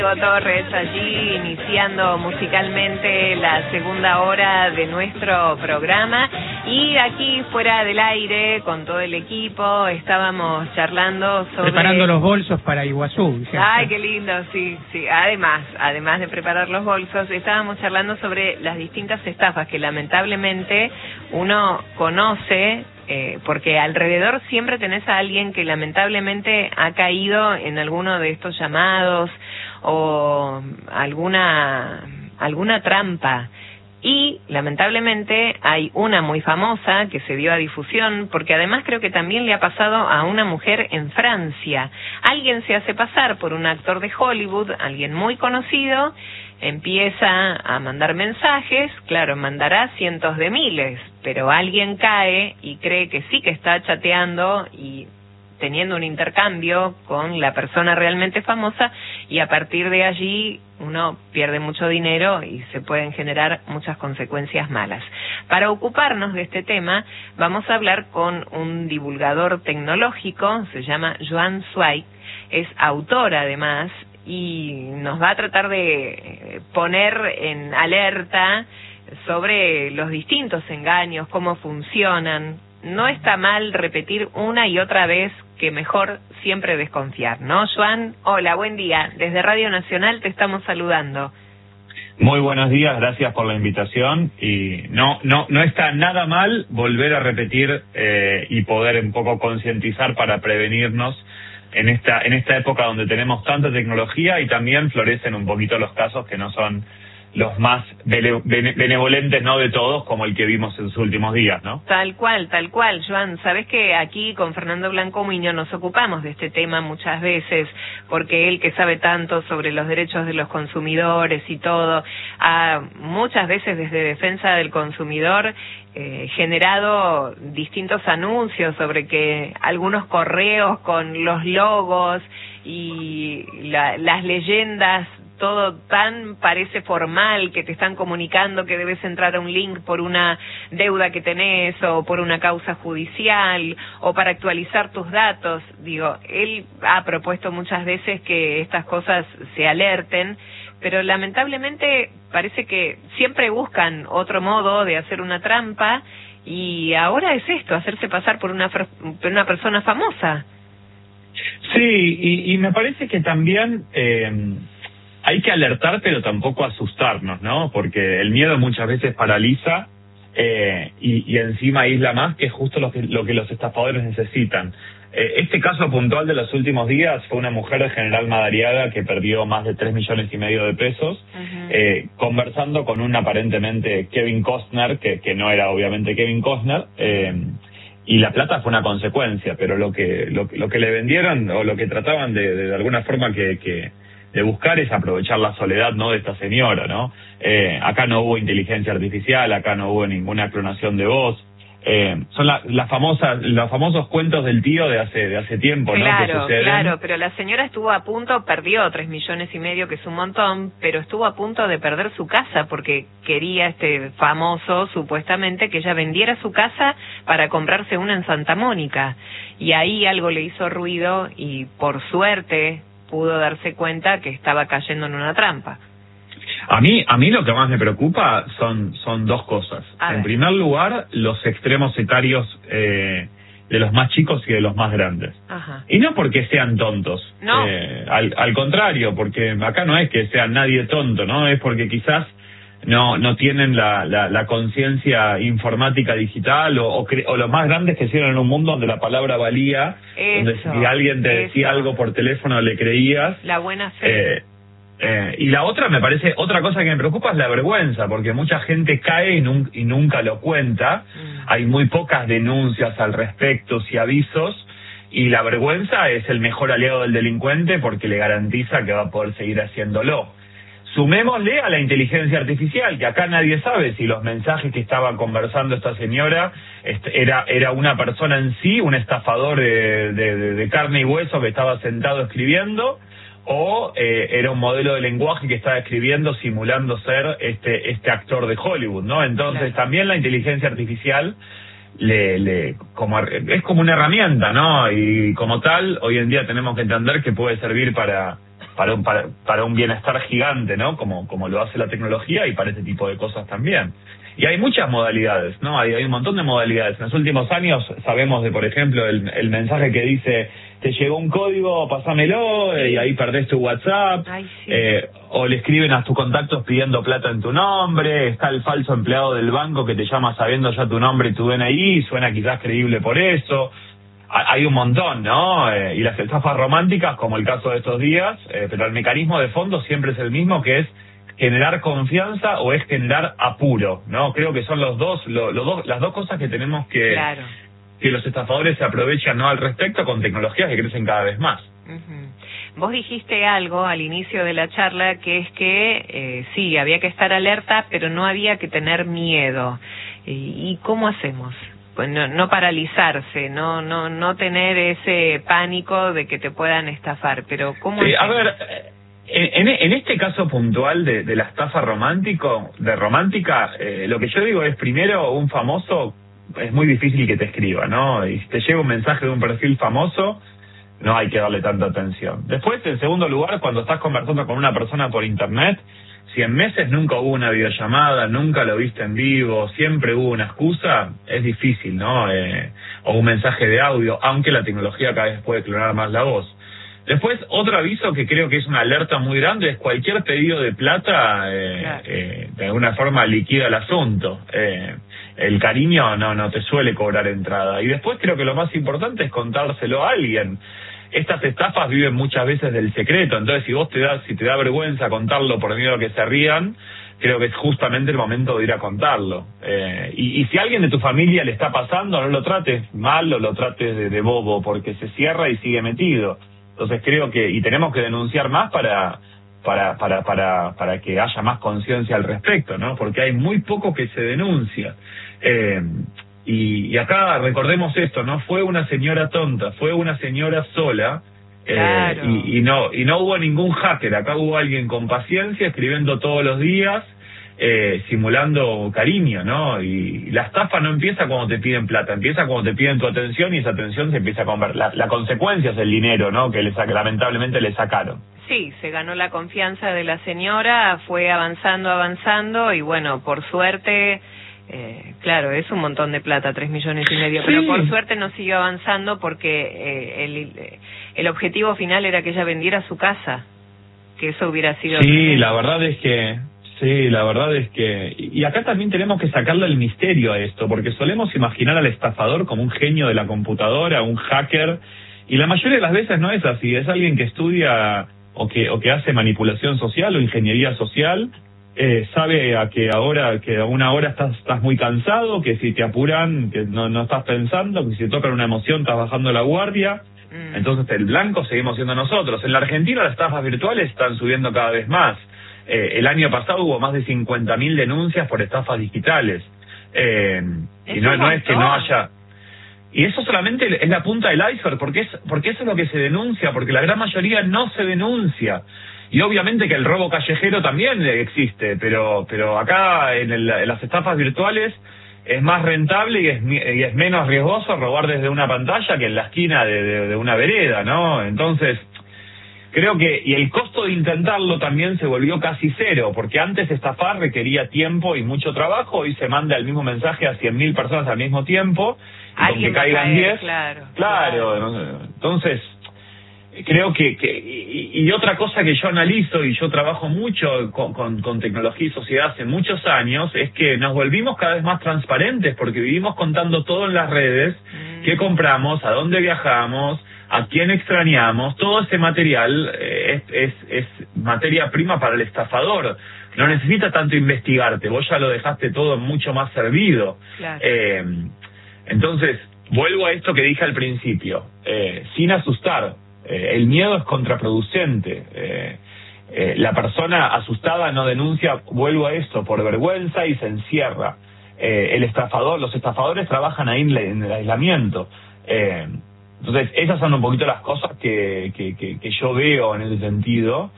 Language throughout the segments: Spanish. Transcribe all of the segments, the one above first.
Torres allí iniciando musicalmente la segunda hora de nuestro programa, y aquí fuera del aire con todo el equipo estábamos charlando sobre... Preparando los bolsos para Iguazú. ¿Cierto? Ay, qué lindo, sí. Además de preparar los bolsos, estábamos charlando sobre las distintas estafas que lamentablemente uno conoce, porque alrededor siempre tenés a alguien que lamentablemente ha caído en alguno de estos llamados o alguna trampa. Y lamentablemente hay una muy famosa que se dio a difusión, porque además creo que también le ha pasado a una mujer en Francia. Alguien se hace pasar por un actor de Hollywood, alguien muy conocido, empieza a mandar mensajes, claro, mandará cientos de miles, pero alguien cae y cree que sí que está chateando y teniendo un intercambio con la persona realmente famosa, y a partir de allí uno pierde mucho dinero y se pueden generar muchas consecuencias malas. Para ocuparnos de este tema, vamos a hablar con un divulgador tecnológico, se llama Joan Zweig, es autor además, y nos va a tratar de poner en alerta sobre los distintos engaños, cómo funcionan. No está mal repetir una y otra vez que mejor siempre desconfiar, ¿no, Joan? Hola, buen día. Desde Radio Nacional te estamos saludando. Muy buenos días, gracias por la invitación. Y no está nada mal volver a repetir y poder un poco concientizar para prevenirnos en esta época donde tenemos tanta tecnología y también florecen un poquito los casos que no son los más benevolentes, ¿no?, de todos, como el que vimos en sus últimos días, ¿no? Tal cual, Joan. Sabés que aquí con Fernando Blanco Muñoz nos ocupamos de este tema muchas veces, porque él, que sabe tanto sobre los derechos de los consumidores y todo, ha muchas veces desde defensa del consumidor generado distintos anuncios sobre que algunos correos con los logos y las leyendas, todo tan parece formal, que te están comunicando que debes entrar a un link por una deuda que tenés o por una causa judicial o para actualizar tus datos. Digo, él ha propuesto muchas veces que estas cosas se alerten, pero lamentablemente parece que siempre buscan otro modo de hacer una trampa, y ahora es esto, hacerse pasar por una persona famosa. Sí, y me parece que también hay que alertar, pero tampoco asustarnos, ¿no? Porque el miedo muchas veces paraliza y encima aísla más, que es justo lo que los estafadores necesitan. Este caso puntual de los últimos días fue una mujer de General Madariaga que perdió más de 3,5 millones de pesos, conversando con un aparentemente Kevin Costner, que no era obviamente Kevin Costner, y la plata fue una consecuencia, pero lo que le vendieron o lo que trataban de alguna forma de buscar es aprovechar la soledad, ¿no?, de esta señora, ¿no? Acá no hubo inteligencia artificial, acá no hubo ninguna clonación de voz. Son los famosos cuentos del tío de hace tiempo, ¿no? Claro, pero la señora estuvo a punto, perdió 3,5 millones, que es un montón, pero estuvo a punto de perder su casa porque quería este famoso, supuestamente, que ella vendiera su casa para comprarse una en Santa Mónica, y ahí algo le hizo ruido y por suerte pudo darse cuenta que estaba cayendo en una trampa. A mí lo que más me preocupa son dos cosas. En primer lugar, los extremos etarios de los más chicos y de los más grandes. Ajá. Y no porque sean tontos. No. Al contrario, porque acá no es que sea nadie tonto, ¿no? Es porque quizás no tienen la conciencia informática digital o los más grandes que hicieron en un mundo donde la palabra valía, donde si alguien te decía algo por teléfono le creías. La buena fe. Y la otra, otra cosa que me preocupa es la vergüenza, porque mucha gente cae y nunca lo cuenta. Hay muy pocas denuncias al respecto y avisos, y la vergüenza es el mejor aliado del delincuente porque le garantiza que va a poder seguir haciéndolo. Sumémosle a la inteligencia artificial, que acá nadie sabe si los mensajes que estaba conversando esta señora era una persona en sí, un estafador de carne y hueso que estaba sentado escribiendo, o era un modelo de lenguaje que estaba escribiendo simulando ser este actor de Hollywood, ¿no? Entonces también la inteligencia artificial es como una herramienta, ¿no? Y como tal, hoy en día tenemos que entender que puede servir para para un bienestar gigante, ¿no? Como lo hace la tecnología y para este tipo de cosas también. Y hay muchas modalidades, ¿no? Hay un montón de modalidades. En los últimos años sabemos de, por ejemplo, el mensaje que dice, te llegó un código, pásamelo, y ahí perdés tu WhatsApp. Ay, sí. O le escriben a tus contactos pidiendo plata en tu nombre. Está el falso empleado del banco que te llama sabiendo ya tu nombre y tu DNI, y suena quizás creíble por eso. Hay un montón, ¿no? Y las estafas románticas, como el caso de estos días, pero el mecanismo de fondo siempre es el mismo, que es generar confianza o es generar apuro, ¿no? Creo que son las dos cosas que tenemos que Claro. que los estafadores se aprovechan, ¿no?, al respecto, con tecnologías que crecen cada vez más. Vos dijiste algo al inicio de la charla, que es que sí, había que estar alerta, pero no había que tener miedo. ¿Y cómo hacemos? Pues no paralizarse, no tener ese pánico de que te puedan estafar, pero ¿cómo Sí, a hacemos? ver, en este caso puntual de la estafa romántica, lo que yo digo es, primero, un famoso es muy difícil que te escriba, ¿no? Y si te llega un mensaje de un perfil famoso, no hay que darle tanta atención. Después, en segundo lugar, cuando estás conversando con una persona por internet, si en meses nunca hubo una videollamada, nunca lo viste en vivo, siempre hubo una excusa, es difícil, ¿no? O un mensaje de audio, aunque la tecnología cada vez puede clonar más la voz. Después, otro aviso que creo que es una alerta muy grande es cualquier pedido de plata, de alguna forma liquida el asunto. El cariño no te suele cobrar entrada. Y después creo que lo más importante es contárselo a alguien. Estas estafas viven muchas veces del secreto, entonces si te da vergüenza contarlo por miedo a que se rían, creo que es justamente el momento de ir a contarlo. Y si a alguien de tu familia le está pasando, no lo trates mal o lo trates de bobo, porque se cierra y sigue metido. Entonces creo que tenemos que denunciar más para que haya más conciencia al respecto, ¿no? Porque hay muy poco que se denuncia. Y acá recordemos esto, no fue una señora tonta, fue una señora sola. Claro. Y no hubo ningún hacker, acá hubo alguien con paciencia escribiendo todos los días, simulando cariño, ¿no? Y la estafa no empieza cuando te piden plata, empieza cuando te piden tu atención, y esa atención se empieza a convertir. La consecuencia es el dinero, ¿no?, que lamentablemente le sacaron. Sí, se ganó la confianza de la señora, fue avanzando y bueno, por suerte, claro, es un montón de plata, 3,5 millones, pero Sí. por suerte no siguió avanzando porque el objetivo final era que ella vendiera su casa, que eso hubiera sido... Sí, la verdad es que... Y acá también tenemos que sacarle el misterio a esto, porque solemos imaginar al estafador como un genio de la computadora, un hacker, y la mayoría de las veces no es así, es alguien que estudia o que hace manipulación social o ingeniería social, sabe que a una hora estás muy cansado, que si te apuran, que no estás pensando, que si te tocan una emoción estás bajando la guardia. Entonces el blanco seguimos siendo nosotros. En la Argentina las estafas virtuales están subiendo cada vez más. El año pasado hubo más de 50.000 denuncias por estafas digitales. Y no es que no haya... Y eso solamente es la punta del iceberg, porque eso es lo que se denuncia, porque la gran mayoría no se denuncia. Y obviamente que el robo callejero también existe, pero acá en las estafas virtuales es más rentable y es menos riesgoso robar desde una pantalla que en la esquina de una vereda, ¿no? Entonces, creo que... Y el costo de intentarlo también se volvió casi cero, porque antes estafar requería tiempo y mucho trabajo, hoy se manda el mismo mensaje a 100.000 personas al mismo tiempo, y con que caigan 10... Claro. Entonces, creo que y otra cosa que yo analizo, y yo trabajo mucho con tecnología y sociedad hace muchos años, es que nos volvimos cada vez más transparentes, porque vivimos contando todo en las redes, qué compramos, a dónde viajamos, a quién extrañamos. Todo ese material es materia prima para el estafador. No necesita tanto investigarte, vos ya lo dejaste todo mucho más servido. Claro. Entonces, vuelvo a esto que dije al principio, sin asustar. El miedo es contraproducente. La persona asustada no denuncia, vuelvo a esto, por vergüenza, y se encierra. Los estafadores trabajan ahí en el aislamiento. Entonces, esas son un poquito las cosas que yo veo en ese sentido.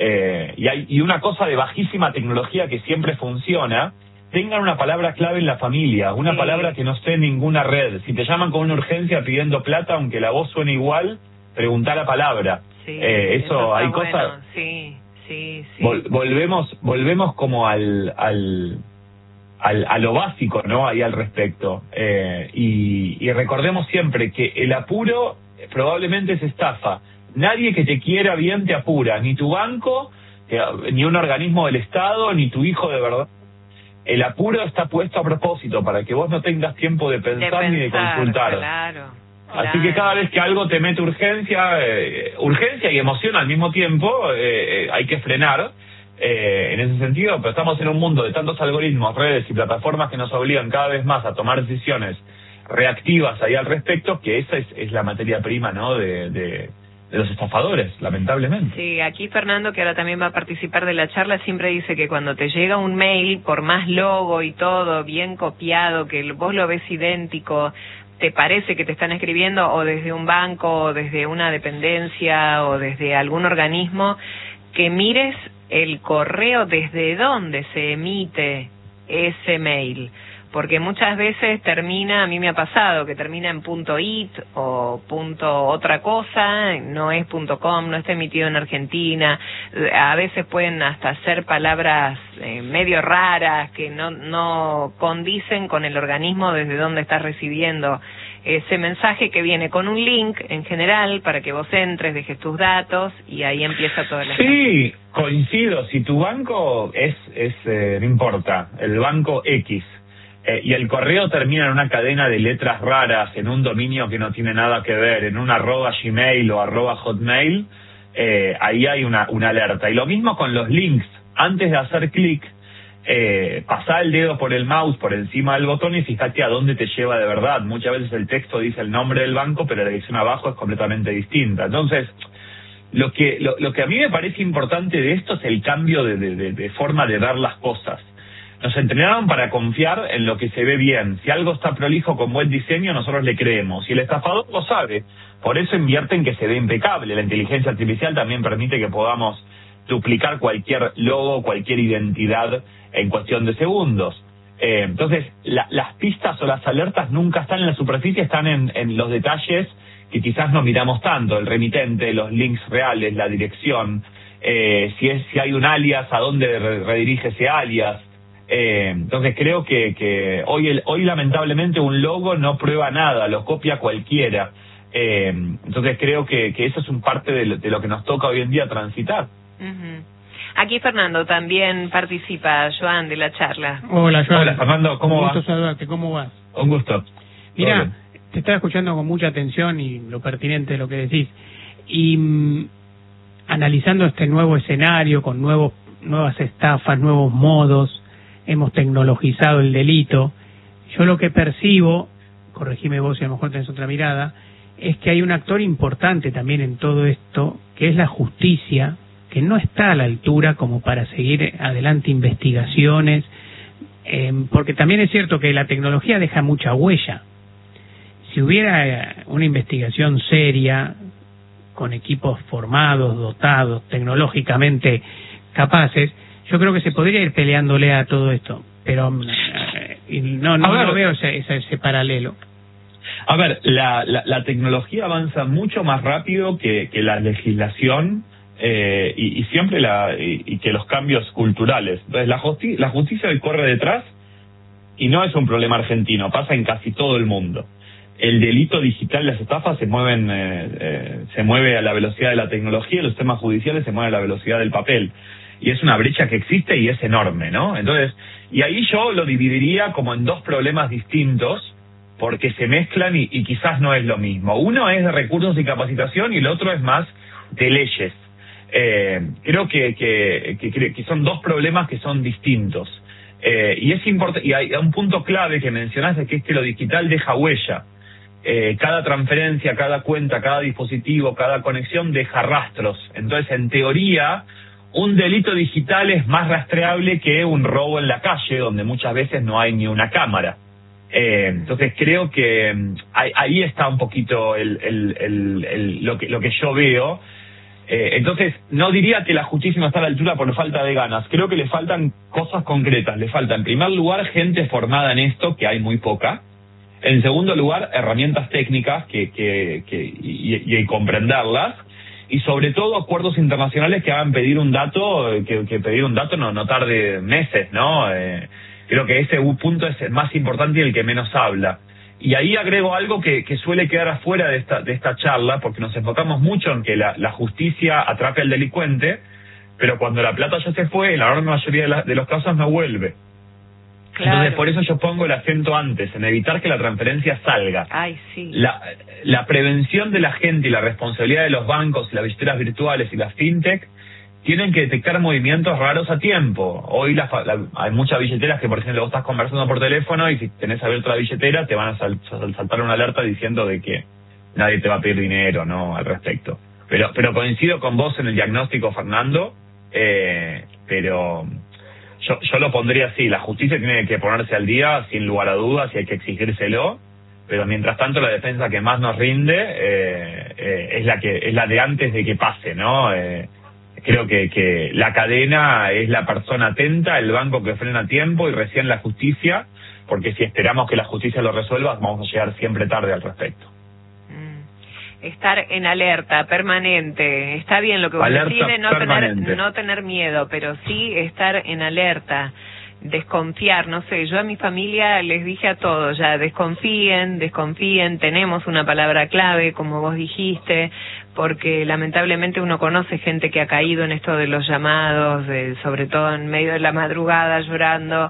Y una cosa de bajísima tecnología que siempre funciona: tengan una palabra clave en la familia, una palabra que no esté en ninguna red. Si te llaman con una urgencia pidiendo plata, aunque la voz suene igual, preguntar a palabra. Sí, eso hay bueno. cosas. Sí. Volvemos como a lo básico, ¿no? Ahí al respecto. Y recordemos siempre que el apuro probablemente es estafa. Nadie que te quiera bien te apura, ni tu banco, ni un organismo del Estado, ni tu hijo de verdad. El apuro está puesto a propósito para que vos no tengas tiempo de pensar ni de consultar. Claro. Así que cada vez que algo te mete urgencia y emoción al mismo tiempo, hay que frenar en ese sentido, pero estamos en un mundo de tantos algoritmos, redes y plataformas que nos obligan cada vez más a tomar decisiones reactivas ahí al respecto, que esa es la materia prima, ¿no? de los estafadores, lamentablemente. Sí, aquí Fernando, que ahora también va a participar de la charla, siempre dice que cuando te llega un mail, por más logo y todo, bien copiado, que vos lo ves idéntico, te parece que te están escribiendo o desde un banco, o desde una dependencia, o desde algún organismo, que mires el correo desde donde se emite ese mail. Porque muchas veces termina, a mí me ha pasado, que termina en .it o otra cosa, no es .com, no está emitido en Argentina. A veces pueden hasta ser palabras medio raras que no condicen con el organismo desde donde estás recibiendo ese mensaje, que viene con un link en general para que vos entres, dejes tus datos y ahí empieza todo el... Sí, coincido. Si tu banco no importa, el banco X, y el correo termina en una cadena de letras raras, en un dominio que no tiene nada que ver, en un @Gmail o @Hotmail, ahí hay una alerta. Y lo mismo con los links. Antes de hacer clic, pasá el dedo por el mouse, por encima del botón, y fíjate a dónde te lleva de verdad. Muchas veces el texto dice el nombre del banco, pero la dirección abajo es completamente distinta. Entonces, lo que a mí me parece importante de esto es el cambio de forma de ver las cosas. Nos entrenaron para confiar en lo que se ve bien. Si algo está prolijo con buen diseño, nosotros le creemos. Y el estafador lo sabe. Por eso invierte en que se ve impecable. La inteligencia artificial también permite que podamos duplicar cualquier logo, cualquier identidad en cuestión de segundos. Entonces, las pistas o las alertas nunca están en la superficie, están en los detalles que quizás no miramos tanto. El remitente, los links reales, la dirección, si hay un alias, a dónde redirige ese alias. Entonces creo que hoy lamentablemente un logo no prueba nada, lo copia cualquiera. Entonces creo que eso es un parte de lo que nos toca hoy en día transitar. Aquí Fernando también participa, Joan, de la charla. Hola, Joan. Hola, Fernando, ¿cómo vas? Un gusto saludarte, ¿cómo vas? Un gusto. Mira, te estaba escuchando con mucha atención y lo pertinente de lo que decís. Y analizando este nuevo escenario con nuevas estafas, nuevos modos, hemos tecnologizado el delito. Yo lo que percibo, corregime vos si a lo mejor tenés otra mirada, es que hay un actor importante también en todo esto, que es la justicia, que no está a la altura como para seguir adelante investigaciones, porque también es cierto que la tecnología deja mucha huella. Si hubiera una investigación seria, con equipos formados, dotados, tecnológicamente capaces, yo creo que se podría ir peleándole a todo esto, pero no veo ese paralelo. A ver, la tecnología avanza mucho más rápido que la legislación y siempre y que los cambios culturales. Entonces la justicia hoy corre detrás, y no es un problema argentino, pasa en casi todo el mundo. El delito digital, las estafas se mueve a la velocidad de la tecnología, y los temas judiciales se mueven a la velocidad del papel. Y es una brecha que existe y es enorme, ¿no? Entonces, y ahí yo lo dividiría como en dos problemas distintos, porque se mezclan y quizás no es lo mismo. Uno es de recursos y capacitación y el otro es más de leyes. Creo que son dos problemas que son distintos. Y es importante, y hay un punto clave que mencionaste, que es que lo digital deja huella. Cada transferencia, cada cuenta, cada dispositivo, cada conexión deja rastros. Entonces, en teoría, un delito digital es más rastreable que un robo en la calle, donde muchas veces no hay ni una cámara. Entonces creo que ahí está un poquito lo que yo veo. Entonces no diría que la justicia no está a la altura por falta de ganas. Creo que le faltan cosas concretas. Le falta, en primer lugar, gente formada en esto, que hay muy poca. En segundo lugar, herramientas técnicas y comprenderlas. Y sobre todo acuerdos internacionales que hagan pedir un dato, que pedir un dato no tarde meses, ¿no? Creo que ese punto es el más importante y el que menos habla. Y ahí agrego algo que suele quedar afuera de esta charla, porque nos enfocamos mucho en que la justicia atrape al delincuente, pero cuando la plata ya se fue, en la enorme mayoría de los casos no vuelve. Claro. Entonces, por eso yo pongo el acento antes, en evitar que la transferencia salga. Ay, sí. La prevención de la gente y la responsabilidad de los bancos, y las billeteras virtuales y las fintech tienen que detectar movimientos raros a tiempo. Hoy hay muchas billeteras que, por ejemplo, vos estás conversando por teléfono y si tenés abierta la billetera te van a saltar una alerta diciendo de que nadie te va a pedir dinero, ¿no? Al respecto. Pero coincido con vos en el diagnóstico, Fernando, pero yo lo pondría así: la justicia tiene que ponerse al día, sin lugar a dudas, y hay que exigírselo, pero mientras tanto la defensa que más nos rinde es la de antes de que pase, ¿no? Creo que la cadena es la persona atenta, el banco que frena a tiempo y recién la justicia, porque si esperamos que la justicia lo resuelva, vamos a llegar siempre tarde al respecto. Estar en alerta permanente. Está bien lo que vos decís de no tener miedo, pero sí estar en alerta. Desconfiar, no sé, yo a mi familia les dije a todos ya, desconfíen, tenemos una palabra clave, como vos dijiste, porque lamentablemente uno conoce gente que ha caído en esto de los llamados, sobre todo en medio de la madrugada llorando.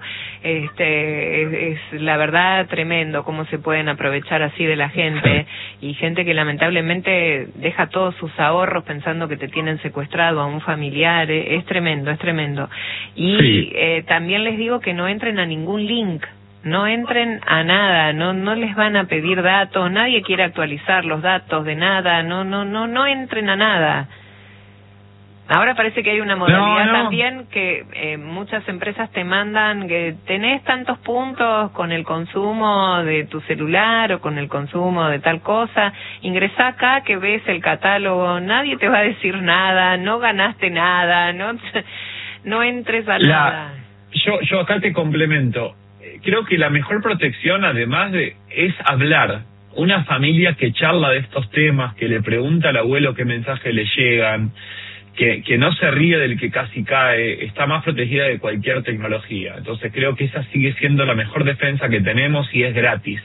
Es la verdad tremendo cómo se pueden aprovechar así de la gente, y gente que lamentablemente deja todos sus ahorros pensando que te tienen secuestrado a un familiar. Es tremendo. Y sí. También les digo que no entren a ningún link, no entren a nada, no les van a pedir datos, nadie quiere actualizar los datos de nada, no entren a nada. Ahora parece que hay una modalidad también que muchas empresas te mandan que tenés tantos puntos con el consumo de tu celular o con el consumo de tal cosa, ingresá acá que ves el catálogo, nadie te va a decir nada, no ganaste nada, no entres a nada. Yo acá te complemento. Creo que la mejor protección, además es hablar. Una familia que charla de estos temas, que le pregunta al abuelo qué mensajes le llegan, que no se ríe del que casi cae, está más protegida de cualquier tecnología. Entonces creo que esa sigue siendo la mejor defensa que tenemos y es gratis.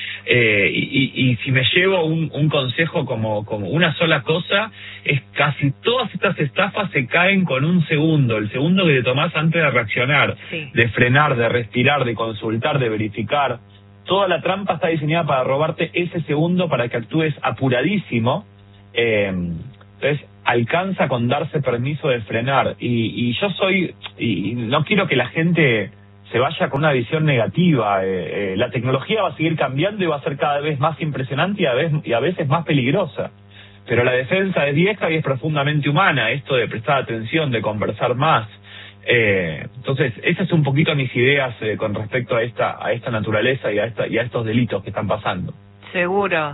Y si me llevo un consejo como una sola cosa, es casi todas estas estafas se caen con un segundo, el segundo que te tomás antes de reaccionar, sí, de frenar, de respirar, de consultar, de verificar. Toda la trampa está diseñada para robarte ese segundo para que actúes apuradísimo. Entonces alcanza con darse permiso de frenar. Y yo no quiero que la gente se vaya con una visión negativa. La tecnología va a seguir cambiando y va a ser cada vez más impresionante y a veces más peligrosa. Pero la defensa es vieja y es profundamente humana, esto de prestar atención, de conversar más. Entonces, esas son un poquito mis ideas con respecto a esta naturaleza y a estos delitos que están pasando. Seguro.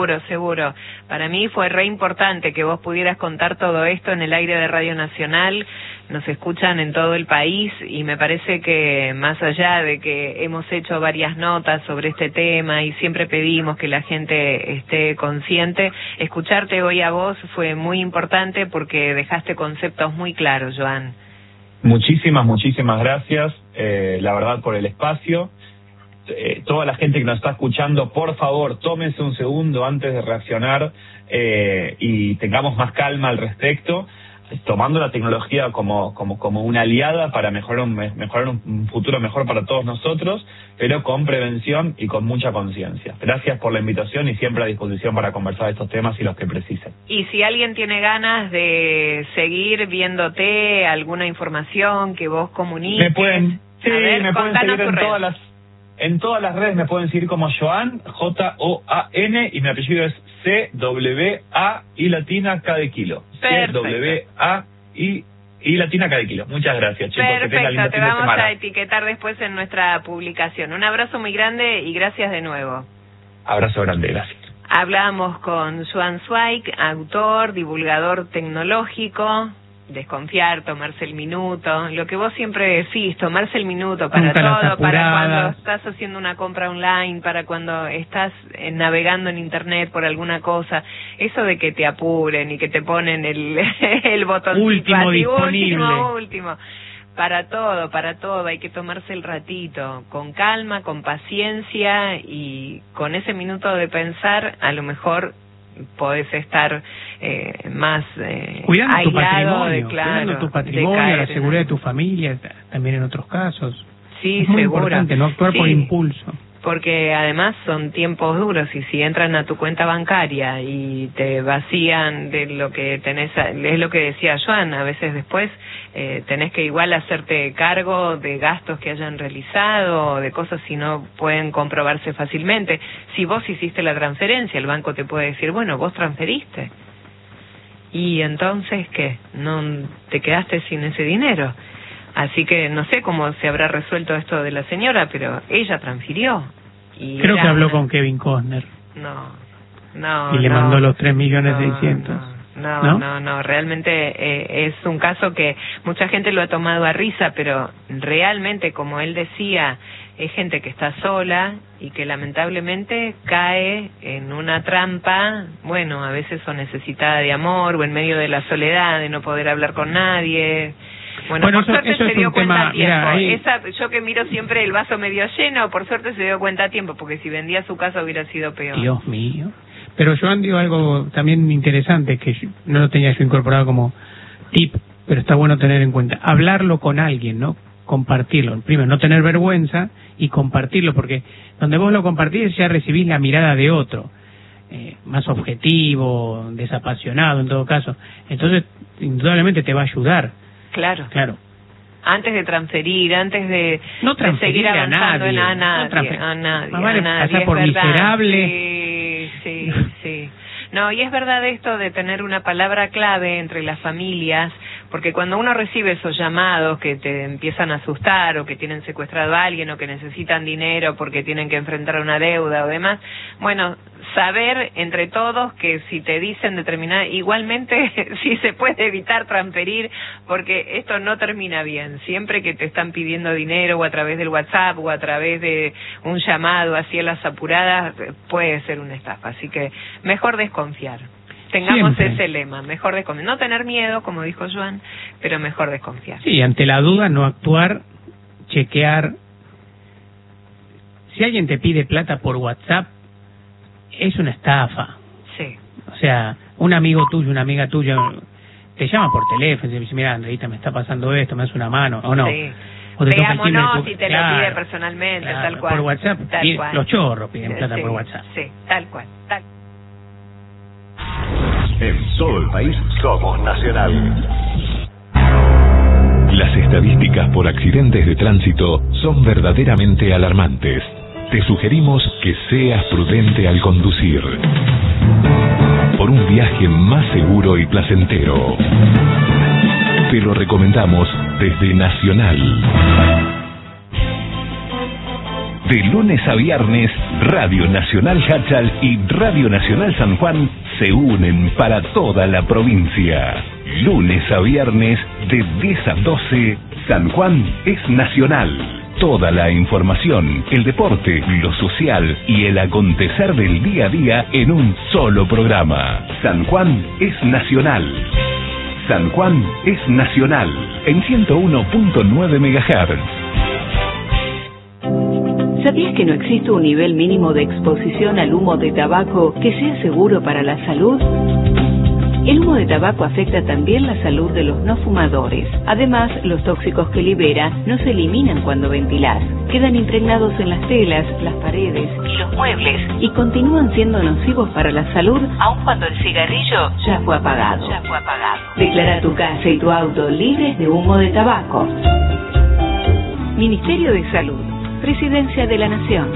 Para mí fue re importante que vos pudieras contar todo esto en el aire de Radio Nacional. Nos escuchan en todo el país y me parece que más allá de que hemos hecho varias notas sobre este tema y siempre pedimos que la gente esté consciente, escucharte hoy a vos fue muy importante porque dejaste conceptos muy claros, Joan. Muchísimas gracias, la verdad, por el espacio. Toda la gente que nos está escuchando, por favor, tómense un segundo antes de reaccionar y tengamos más calma al respecto, tomando la tecnología como una aliada para mejorar un futuro mejor para todos nosotros, pero con prevención y con mucha conciencia. Gracias por la invitación y siempre a disposición para conversar de estos temas y los que precisen. Y si alguien tiene ganas de seguir viéndote, alguna información que vos comuniques, me pueden seguir en todas las redes, me pueden seguir como Joan, Joan, y mi apellido es C-W-A-I latina K de kilo. C-W-A-I latina K de kilo. Muchas gracias, chicos. Perfecto, te vamos a etiquetar después en nuestra publicación. Un abrazo muy grande y gracias de nuevo. Abrazo grande, gracias. Hablamos con Joan Zweig, autor, divulgador tecnológico. desconfiar, tomarse el minuto, lo que vos siempre decís, tomarse el minuto para Nunca las todo, para cuando apuradas. estás haciendo una compra online, para cuando estás navegando en internet por alguna cosa, eso de que te apuren y que te ponen el botoncito Último así, disponible. último. Para todo, hay que tomarse el ratito, con calma, con paciencia, y con ese minuto de pensar, a lo mejor podés estar más cuidando tu aislado patrimonio, cuidando tu patrimonio, la seguridad de tu familia, también en otros casos. Sí, es muy seguro. importante no actuar por impulso. Porque además son tiempos duros, y si entran a tu cuenta bancaria y te vacían de lo que tenés, es lo que decía Joan, a veces después tenés que igual hacerte cargo de gastos que hayan realizado, de cosas si no pueden comprobarse fácilmente. Si vos hiciste la transferencia, el banco te puede decir, bueno, vos transferiste. Y entonces, ¿qué? ¿No te quedaste sin ese dinero? Así que no sé cómo se habrá resuelto esto de la señora, pero ella transfirió. Y creo que habló con Kevin Costner. No. Y le mandó los 3.600.000. No, realmente es un caso que mucha gente lo ha tomado a risa, pero realmente, como él decía, es gente que está sola y que lamentablemente cae en una trampa, bueno, a veces o necesitada de amor, o en medio de la soledad, de no poder hablar con nadie. Bueno, por suerte eso se dio cuenta a tiempo. Ahí... Yo que miro siempre el vaso medio lleno, por suerte se dio cuenta a tiempo, porque si vendía su casa hubiera sido peor. Dios mío. Pero Joan dio algo también interesante, que no lo tenía yo incorporado como tip, pero está bueno tener en cuenta. Hablarlo con alguien, ¿no? Compartirlo. Primero, no tener vergüenza y compartirlo, porque donde vos lo compartís ya recibís la mirada de otro. Más objetivo, desapasionado en todo caso. Entonces, indudablemente te va a ayudar. Claro. Antes de transferir, antes de seguir a avanzando nadie, a nadie. Más vale pasar por miserable. Sí. No, y es verdad esto de tener una palabra clave entre las familias, porque cuando uno recibe esos llamados que te empiezan a asustar, o que tienen secuestrado a alguien, o que necesitan dinero porque tienen que enfrentar una deuda o demás, bueno, saber entre todos que si te dicen determinada, igualmente si se puede evitar transferir, porque esto no termina bien. Siempre que te están pidiendo dinero, o a través del WhatsApp, o a través de un llamado así a las apuradas, puede ser una estafa. Así que mejor desconfiar. Tengamos Siempre ese lema, mejor desconfiar. No tener miedo, como dijo Joan, pero mejor desconfiar. Sí, ante la duda no actuar, chequear. Si alguien te pide plata por WhatsApp, es una estafa. Sí. O sea, un amigo tuyo, una amiga tuya, te llama por teléfono y dice, mira, Andreita, me está pasando esto, me das una mano, o no. Sí. O te toca el timbre si te lo pide personalmente, tal cual. Por WhatsApp, los chorros piden plata por WhatsApp. Sí, tal cual. En todo el país somos Nacional. Las estadísticas por accidentes de tránsito son verdaderamente alarmantes. Te sugerimos que seas prudente al conducir. Por un viaje más seguro y placentero. Te lo recomendamos desde Nacional. De lunes a viernes, Radio Nacional Hachal y Radio Nacional San Juan se unen para toda la provincia. Lunes a viernes, de 10 a 12, San Juan es Nacional. Toda la información, el deporte, lo social y el acontecer del día a día en un solo programa. San Juan es Nacional. San Juan es Nacional, en 101.9 MHz. ¿Sabías que no existe un nivel mínimo de exposición al humo de tabaco que sea seguro para la salud? El humo de tabaco afecta también la salud de los no fumadores. Además, los tóxicos que libera no se eliminan cuando ventilás. Quedan impregnados en las telas, las paredes y los muebles y continúan siendo nocivos para la salud aun cuando el cigarrillo ya fue apagado. Declara tu casa y tu auto libres de humo de tabaco. Ministerio de Salud. Presidencia de la Nación.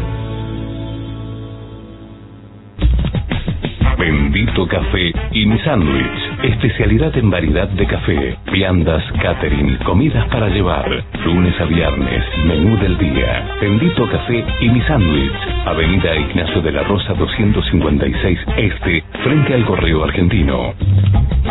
Bendito Café y mi sándwich. Especialidad en variedad de café, viandas, catering, comidas para llevar. Lunes a viernes, menú del día. Bendito Café y mi sándwich. Avenida Ignacio de la Rosa 256 Este, frente al Correo Argentino.